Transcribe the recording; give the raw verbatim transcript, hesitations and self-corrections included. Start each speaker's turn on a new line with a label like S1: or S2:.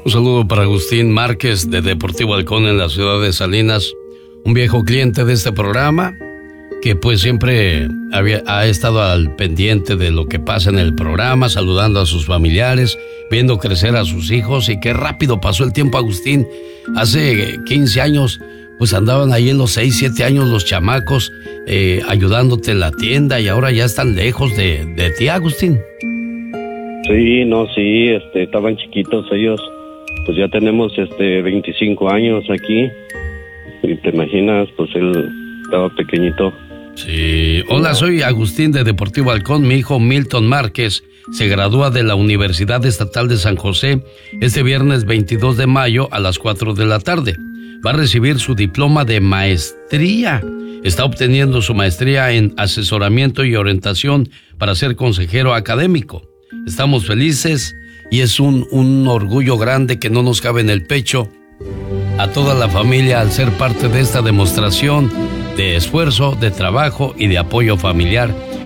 S1: Un saludo para Agustín Márquez de Deportivo Halcón en la ciudad de Salinas, un viejo cliente de este programa que pues siempre había, ha estado al pendiente de lo que pasa en el programa, saludando a sus familiares, viendo crecer a sus hijos. Y qué rápido pasó el tiempo, Agustín. Hace quince años pues andaban ahí en los seis, siete años los chamacos eh, ayudándote en la tienda, y ahora ya están lejos de, de ti, Agustín.
S2: Sí, no, sí, este, estaban chiquitos ellos. Pues ya tenemos este veinticinco años aquí. Y te imaginas, pues él estaba pequeñito.
S1: Sí. Hola, soy Agustín de Deportivo Halcón. Mi hijo Milton Márquez se gradúa de la Universidad Estatal de San José este viernes veintidós de mayo a las cuatro de la tarde. Va a recibir su diploma de maestría. Está obteniendo su maestría en asesoramiento y orientación para ser consejero académico. Estamos felices y es un, un orgullo grande que no nos cabe en el pecho a toda la familia al ser parte de esta demostración de esfuerzo, de trabajo y de apoyo familiar